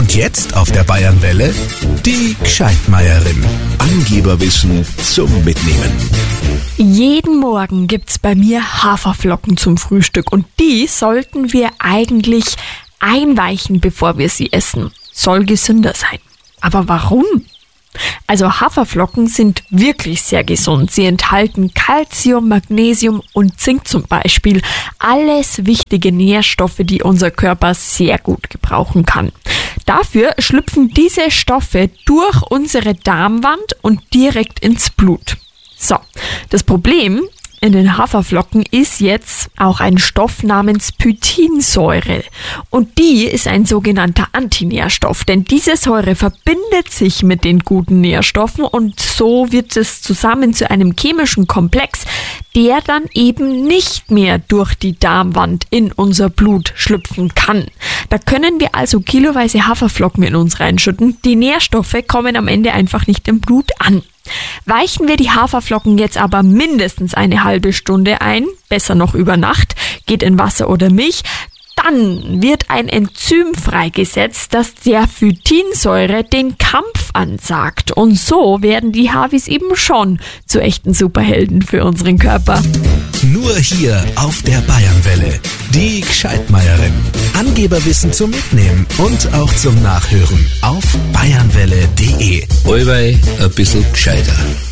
Und jetzt auf der Bayernwelle die Gescheitmeierin. Angeberwissen zum Mitnehmen. Jeden Morgen gibt's bei mir Haferflocken zum Frühstück und die sollten wir eigentlich einweichen, bevor wir sie essen. Soll gesünder sein. Aber warum? Also Haferflocken sind wirklich sehr gesund. Sie enthalten Calcium, Magnesium und Zink zum Beispiel. Alles wichtige Nährstoffe, die unser Körper sehr gut gebrauchen kann. Dafür schlüpfen diese Stoffe durch unsere Darmwand und direkt ins Blut. So, das Problem in den Haferflocken ist jetzt auch ein Stoff namens Phytinsäure. Und die ist ein sogenannter Antinährstoff, denn diese Säure verbindet sich mit den guten Nährstoffen und so wird es zusammen zu einem chemischen Komplex, der dann eben nicht mehr durch die Darmwand in unser Blut schlüpfen kann. Da können wir also kiloweise Haferflocken in uns reinschütten. Die Nährstoffe kommen am Ende einfach nicht im Blut an. Weichen wir die Haferflocken jetzt aber mindestens eine halbe Stunde ein, besser noch über Nacht, geht in Wasser oder Milch, dann wird ein Enzym freigesetzt, das der Phytinsäure den Kampf ansagt. Und so werden die Havis eben schon zu echten Superhelden für unseren Körper. Nur hier auf der Bayernwelle. Die Gescheitmeierin. Angeberwissen zum Mitnehmen und auch zum Nachhören auf bayernwelle.de. Allweil ein bisschen gescheiter.